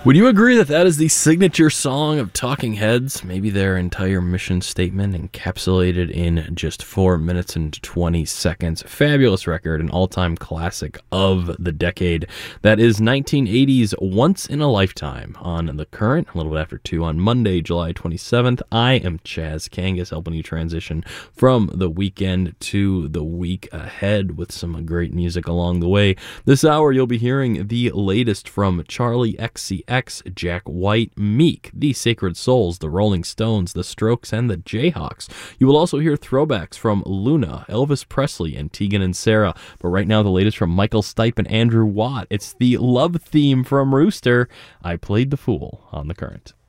Would you agree that that is the signature song of Talking Heads? Maybe their entire mission statement encapsulated in just 4 minutes and 20 seconds. Fabulous record, an all-time classic of the decade. That is 1980's Once in a Lifetime on The Current, a little bit after 2 on Monday, July 27th. I am Chaz Kangas, helping you transition from the weekend to the week ahead with some great music along the way. This hour, you'll be hearing the latest from Charlie XCX, Jack White, Meek, The Sacred Souls, The Rolling Stones, The Strokes, and The Jayhawks. You will also hear throwbacks from Luna, Elvis Presley, and Tegan and Sara. But right now, the latest from Michael Stipe and Andrew Watt. It's the love theme from Rooster. I Played the Fool on The Current.